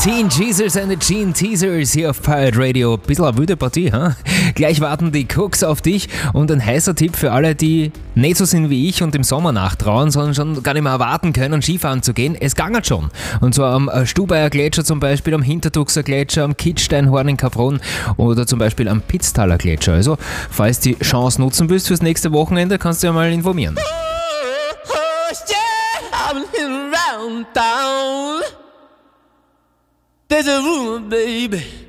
Teen Jesus and the Teen Teasers hier auf Pirate Radio. Bisschen eine wilde Partie, ha? Gleich warten die Cooks auf dich und ein heißer Tipp für alle, die nicht so sind wie ich und im Sommer nachtrauen, sondern schon gar nicht mehr erwarten können, Skifahren zu gehen. Es gangert schon. Und zwar am Stubaier Gletscher zum Beispiel, am Hintertuxer Gletscher, am Kitzsteinhorn in Kaprun oder zum Beispiel am Pitztaler Gletscher. Also, falls du die Chance nutzen willst fürs nächste Wochenende, kannst du ja mal informieren. Around town, there's a room, baby.